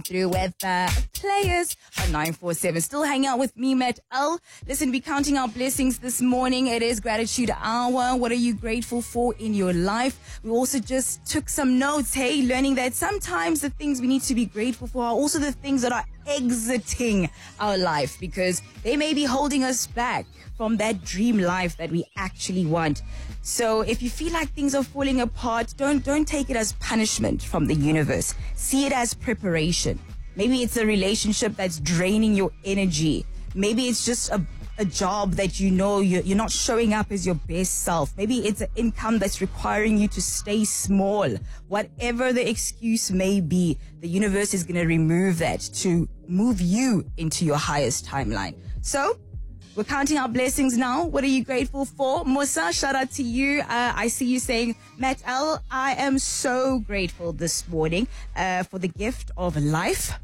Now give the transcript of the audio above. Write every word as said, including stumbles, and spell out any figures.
through with uh, players on nine four seven. Still hanging out with me, Matt L. Listen, we're counting our blessings this morning. It is gratitude hour. What are you grateful for in your life? We also just took some notes, hey, learning that sometimes the things we need to be grateful for are also the things that are exiting our life because they may be holding us back from that dream life that we actually want. So if you feel like things are falling apart, don't don't take it as punishment from the universe. See it as preparation. Maybe it's a relationship that's draining your energy. Maybe it's just a, a job that you know you're, you're not showing up as your best self. Maybe it's an income that's requiring you to stay small. Whatever the excuse may be, the universe is going to remove that to move you into your highest timeline. So we're counting our blessings now. What are you grateful for? Musa, shout out to you. Uh, I see you saying, Matt L, I am so grateful this morning uh, for the gift of life.